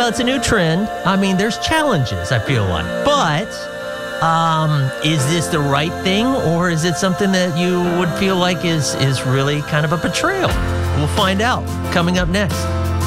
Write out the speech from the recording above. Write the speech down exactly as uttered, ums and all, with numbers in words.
Well, it's a new trend. I mean, there's challenges, I feel like. But um, is this the right thing, or is it something that you would feel like is, is really kind of a betrayal? We'll find out coming up next.